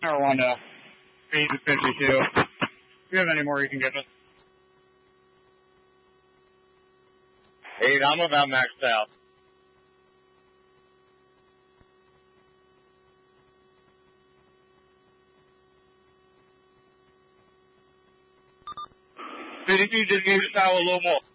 Or 1 to 8 to 52. If you have any more, you can get us. 8, I'm about maxed out. Just gave us out a little more.